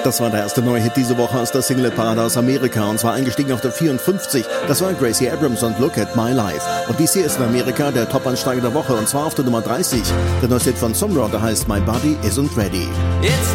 Das war der erste neue Hit diese Woche aus der Single-Parade aus Amerika und zwar eingestiegen auf der 54. Das war Gracie Abrams und Look at My Life. Und dies hier ist in Amerika der Top-Ansteiger der Woche und zwar auf der Nummer 30. Der neue Hit von Sumrock heißt My Body Isn't Ready.